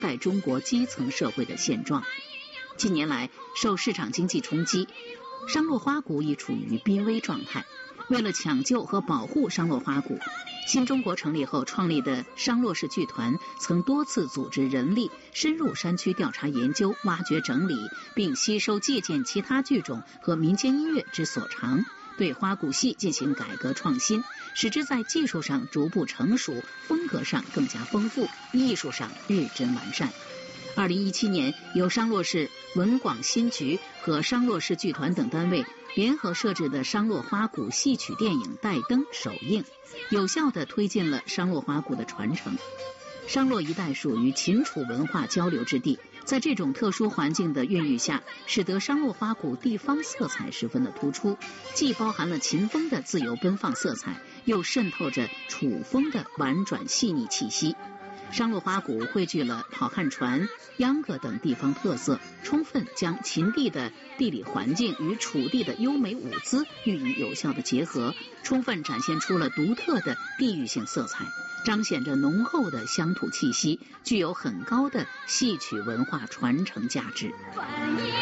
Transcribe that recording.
代中国基层社会的现状。近年来，受市场经济冲击，商洛花鼓已处于濒危状态。为了抢救和保护商洛花鼓，新中国成立后创立的商洛市剧团曾多次组织人力深入山区调查研究、挖掘整理，并吸收借鉴其他剧种和民间音乐之所长，对花鼓戏进行改革创新，使之在技术上逐步成熟，风格上更加丰富，艺术上日臻完善。2017年，由商洛市文广新局和商洛市剧团等单位联合设置的商洛花鼓戏曲电影《带灯》首映，有效地推进了商洛花鼓的传承。商洛一带属于秦楚文化交流之地，在这种特殊环境的孕育下，使得商洛花鼓地方色彩十分的突出，既包含了秦风的自由奔放色彩，又渗透着楚风的婉转细腻气息。商洛花鼓汇聚了好汉船、秧歌等地方特色，充分将秦地的地理环境与楚地的优美舞姿予以有效的结合，充分展现出了独特的地域性色彩，彰显着浓厚的乡土气息，具有很高的戏曲文化传承价值。